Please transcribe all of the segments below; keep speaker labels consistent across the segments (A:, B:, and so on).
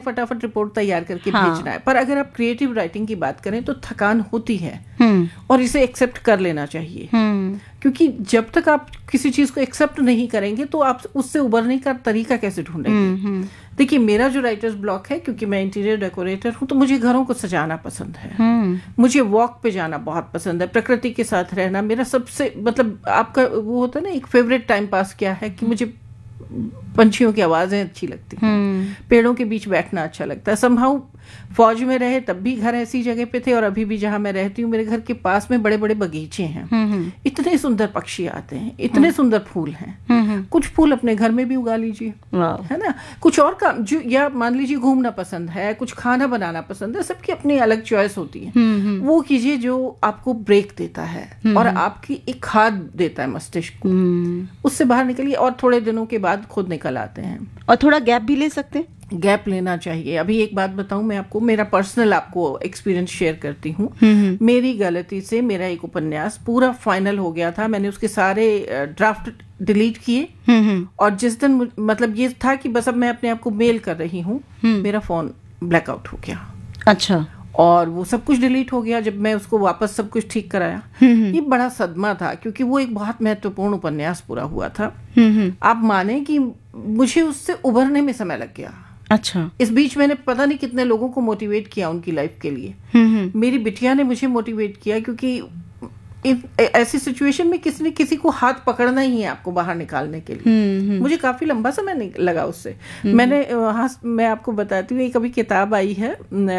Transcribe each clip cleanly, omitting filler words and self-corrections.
A: फटाफट रिपोर्ट तैयार करके भेजना है। पर अगर आप क्रिएटिव राइटिंग की बात करें तो थकान होती है और इसे एक्सेप्ट कर लेना चाहिए, क्योंकि जब तक आप किसी चीज को एक्सेप्ट नहीं करेंगे तो आप उससे उबरने का तरीका कैसे ढूंढेंगे। देखिए, मेरा जो राइटर्स ब्लॉक है, क्योंकि मैं इंटीरियर डेकोरेटर हूँ, तो मुझे घरों को सजाना पसंद है, मुझे वॉक पे जाना बहुत पसंद है, प्रकृति के साथ रहना मेरा सबसे, मतलब आपका वो होता है ना एक फेवरेट टाइम पास क्या है, कि मुझे पंछियों की आवाजें अच्छी लगती हैं, पेड़ों के बीच बैठना अच्छा लगता है। समहाउ फौज में रहे तब भी घर ऐसी जगह पे थे, और अभी भी जहां मैं रहती हूँ मेरे घर के पास में बड़े बड़े बगीचे हैं, इतने सुंदर पक्षी आते हैं, इतने सुंदर फूल हैं। कुछ फूल अपने घर में भी उगा लीजिए, है ना। कुछ और काम जो, या मान लीजिए घूमना पसंद है, कुछ खाना बनाना पसंद है, सबकी अपनी अलग चॉइस होती है, वो कीजिए जो आपको ब्रेक देता है और आपकी एक खाद देता है मस्तिष्क को। उससे बाहर निकलिए और थोड़े दिनों के बाद खुद निकल आते हैं।
B: और थोड़ा गैप भी ले सकते हैं,
A: गैप लेना चाहिए। अभी एक बात बताऊं मैं आपको, मेरा पर्सनल आपको एक्सपीरियंस शेयर करती हूँ। मेरी गलती से मेरा एक उपन्यास पूरा फाइनल हो गया था, मैंने उसके सारे ड्राफ्ट डिलीट किए, और जिस दिन मतलब ये था कि बस अब मैं अपने आप को मेल कर रही हूँ, मेरा फोन ब्लैकआउट हो गया।
B: अच्छा।
A: और वो सब कुछ डिलीट हो गया। जब मैं उसको वापस सब कुछ ठीक कराया, ये बड़ा सदमा था, क्योंकि वो एक बहुत महत्वपूर्ण उपन्यास पूरा हुआ था। आप माने कि मुझे उससे उभरने में समय लग गया।
B: अच्छा।
A: इस बीच मैंने पता नहीं कितने लोगों को मोटिवेट किया उनकी लाइफ के लिए। मेरी बिटिया ने मुझे मोटिवेट किया, क्योंकि ऐसी सिचुएशन में किसी ने किसी को हाथ पकड़ना ही है आपको बाहर निकालने के लिए। मुझे काफी लंबा समय लगा उससे। मैंने मैं आपको बताती हूँ, एक अभी किताब आई है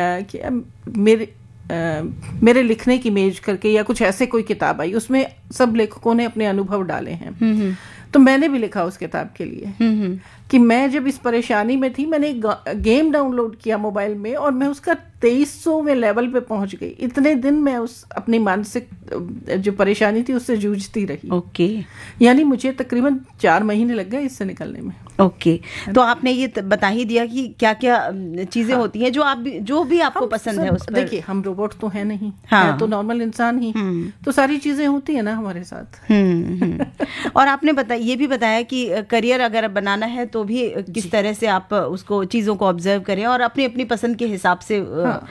A: मेरे लिखने की मेज करके, या कुछ ऐसे कोई किताब आई, उसमें सब लेखकों ने अपने अनुभव डाले हैं। तो मैंने भी लिखा उस किताब के लिए कि मैं जब इस परेशानी में थी, मैंने एक गेम डाउनलोड किया मोबाइल में, और मैं उसका 2300वें लेवल पे पहुंच गई। इतने दिन मैं उस अपनी मानसिक जो परेशानी थी उससे जूझती रही।
B: ओके।
A: यानी मुझे तकरीबन 4 महीने लग गए इससे निकलने में।
B: ओके। तो आपने ये बता ही दिया कि क्या क्या चीजें होती हैं जो भी आपको पसंद है उस पर।
A: देखिए, हम रोबोट तो है नहीं, है तो नॉर्मल इंसान ही, तो सारी चीजें होती है ना हमारे साथ।
B: और आपने ये भी बताया कि करियर अगर बनाना है तो भी किस तरह से आप उसको चीजों को ऑब्जर्व करें और अपनी अपनी पसंद के हिसाब से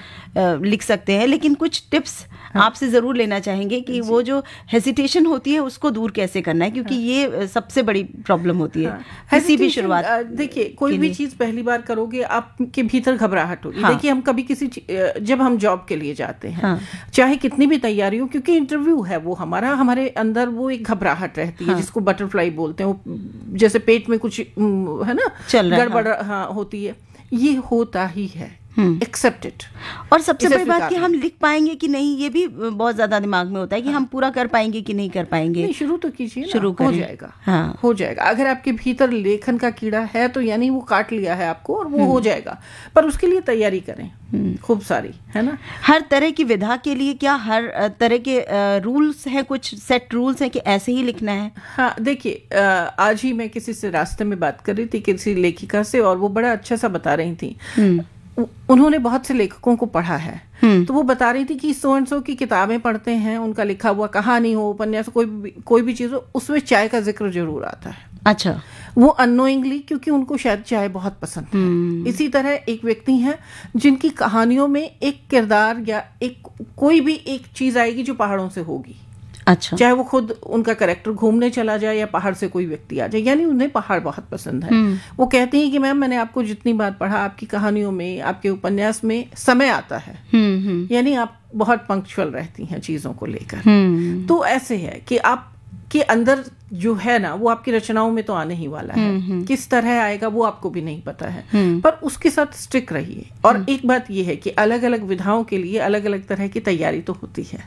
B: लिख सकते हैं। लेकिन कुछ टिप्स आपसे जरूर लेना चाहेंगे कि वो जो हेसिटेशन होती है उसको दूर कैसे करना है, क्योंकि ये सबसे बड़ी प्रॉब्लम होती है किसी भी शुरुआत।
A: देखिए, कोई भी चीज पहली बार करोगे आपके भीतर घबराहट होगी। देखिए, हम कभी जब हम जॉब के लिए जाते हैं, चाहे कितनी भी तैयारी हो, क्योंकि इंटरव्यू है वो हमारे अंदर वो एक घबराहट रहती है, जिसको बटरफ्लाई बोलते हैं, वो जैसे पेट में कुछ है ना गड़बड़ होती है। ये होता ही है, एक्सेप्ट इट।
B: और सबसे बड़ी बात कि हम लिख पाएंगे कि नहीं, ये भी बहुत ज्यादा दिमाग में होता है कि हम पूरा कर पाएंगे कि नहीं कर पाएंगे।
A: नहीं, शुरू तो कीजिए,
B: शुरू
A: हो जाएगा। हो जाएगा। अगर आपके भीतर लेखन का कीड़ा है तो यानी वो काट लिया है आपको, और वो हो जाएगा। पर उसके लिए तैयारी करें खूब सारी, है ना।
B: हर तरह की विधा के लिए क्या हर तरह के रूल्स हैं, कुछ सेट रूल्स हैं कि ऐसे ही लिखना है?
A: हाँ, देखिए, आज ही मैं किसी से रास्ते में बात कर रही थी, किसी लेखिका से, और वो बड़ा अच्छा सा बता रही थी। उन्होंने बहुत से लेखकों को पढ़ा है, तो वो बता रही थी कि सो एंड सो की किताबें पढ़ते हैं, उनका लिखा हुआ कहानी हो, उपन्यास, कोई भी चीज हो, उसमें चाय का जिक्र जरूर आता है।
B: अच्छा।
A: वो अननोइंगली, क्योंकि उनको शायद चाय बहुत पसंद है। इसी तरह एक व्यक्ति है जिनकी कहानियों में एक किरदार या कोई भी एक चीज आएगी जो पहाड़ों से होगी।
B: अच्छा।
A: चाहे वो खुद उनका कैरेक्टर घूमने चला जाए या पहाड़ से कोई व्यक्ति आ जाए, यानी उन्हें पहाड़ बहुत पसंद है। वो कहती हैं कि मैम, मैंने आपको जितनी बार पढ़ा, आपकी कहानियों में, आपके उपन्यास में समय आता है, यानी आप बहुत पंक्चुअल रहती हैं चीजों को लेकर। तो ऐसे है कि आप के अंदर जो है ना, वो आपकी रचनाओं में तो आने ही वाला है। किस तरह आएगा वो आपको भी नहीं पता है, पर उसके साथ स्टिक रहिए। और एक बात ये है कि अलग अलग विधाओं के लिए अलग अलग तरह की तैयारी तो होती है।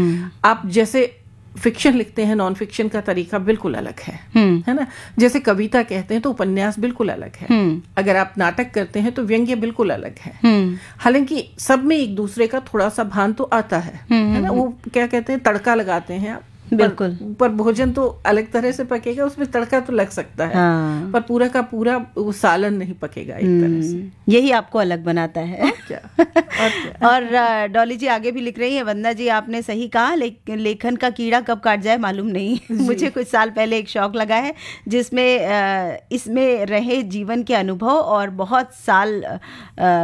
A: आप जैसे फिक्शन लिखते हैं, नॉन फिक्शन का तरीका बिल्कुल अलग है ना। जैसे कविता कहते हैं तो उपन्यास बिल्कुल अलग है। अगर आप नाटक करते हैं तो व्यंग्य बिल्कुल अलग है। हालांकि सब में एक दूसरे का थोड़ा सा भान तो आता है ना। वो क्या कहते हैं, तड़का लगाते हैं आप,
B: बिल्कुल।
A: पर भोजन तो अलग तरह से पकेगा, उसमें तड़का तो लग सकता है। पर पूरा का पूरा वो सालन नहीं पकेगा एक तरह से।
B: यही आपको अलग बनाता है।
A: और क्या?
B: और डॉली जी आगे भी लिख रही है, वंदना जी आपने सही कहा, लेखन का कीड़ा कब काट जाए मालूम नहीं। मुझे कुछ साल पहले एक शौक लगा है जिसमें इसमें रहे जीवन के अनुभव और बहुत साल